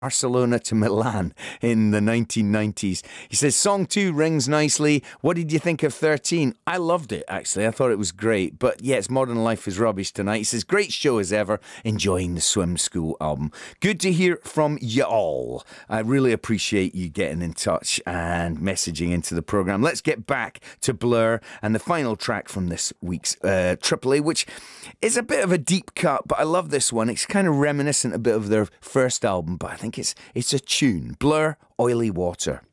Barcelona to Milan in the 1990s. He says, Song 2 rings nicely. What did you think of 13? I loved it, actually. I thought it was great. But yes, Modern Life is rubbish tonight. He says, great show as ever. Enjoying the Swim School album. Good to hear from you all. I really appreciate you getting in touch and messaging into the programme. Let's get back to Blur and the final track from this week's AAA, which is a bit of a deep cut, but I love this one. It's kind of reminiscent a bit of their first album, but I think it's a tune. Blur, Oily Water.